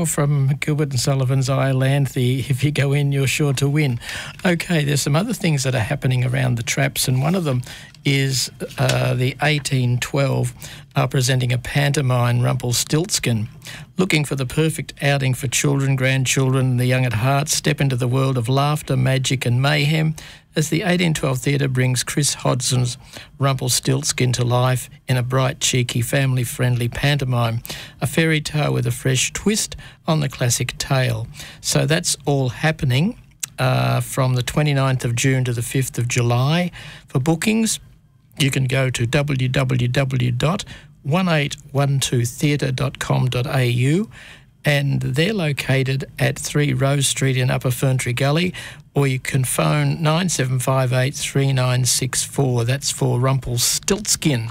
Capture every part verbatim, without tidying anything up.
song from Gilbert and Sullivan's Iolanthe, if you go in, you're sure to win. Okay, there's some other things that are happening around the traps, and one of them is uh, the eighteen twelve are presenting a pantomime, Rumpelstiltskin. Looking for the perfect outing for children, grandchildren and the young at heart, step into the world of laughter, magic and mayhem as the eighteen twelve Theatre brings Chris Hodgson's Rumpelstiltskin to life in a bright, cheeky, family-friendly pantomime, a fairy tale with a fresh twist on the classic tale. So that's all happening uh, from the twenty-ninth of June to the fifth of July. For bookings, you can go to w w w dot one eight one two theatre dot com dot a u, and they're located at three Rose Street in Upper Ferntree Gully, or you can phone nine seven five eight three nine six four. That's for Rumpelstiltskin.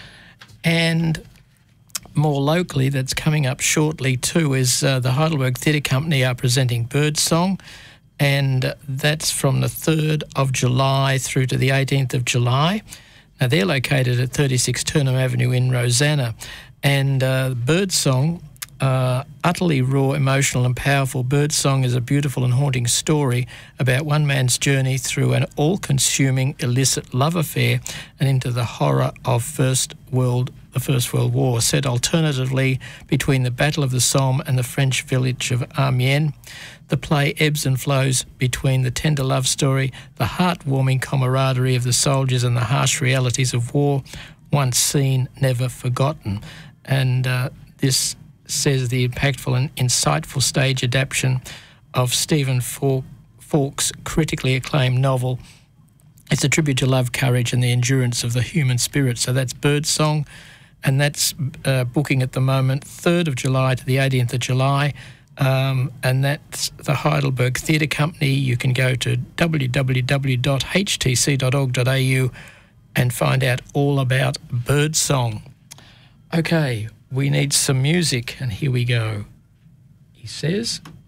And more locally, that's coming up shortly too, is uh, the Heidelberg Theatre Company are presenting Birdsong, and that's from the third of July through to the eighteenth of July. Now, they're located at thirty-six Turnham Avenue in Rosanna, and uh, Birdsong, uh, utterly raw, emotional and powerful. Birdsong is a beautiful and haunting story about one man's journey through an all-consuming illicit love affair and into the horror of First World, the First World War, set alternatively between the Battle of the Somme and the French village of Amiens. The play ebbs and flows between the tender love story, the heartwarming camaraderie of the soldiers and the harsh realities of war, once seen, never forgotten. And uh, this says the impactful and insightful stage adaptation of Stephen Falk's critically acclaimed novel. It's a tribute to love, courage and the endurance of the human spirit. So that's Birdsong, and that's uh, booking at the moment, third of July to the eighteenth of July. Um, and that's the Heidelberg Theatre Company. You can go to w w w dot h t c dot org dot a u and find out all about Birdsong. Okay, we need some music, and here we go. He says...